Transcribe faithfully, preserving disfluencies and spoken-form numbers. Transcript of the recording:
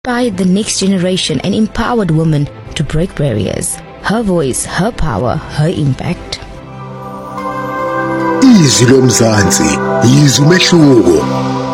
inspired the next generation and empowered women to break barriers. Her voice, her power, her impact. Izwi lomzansi, izwi umehluko.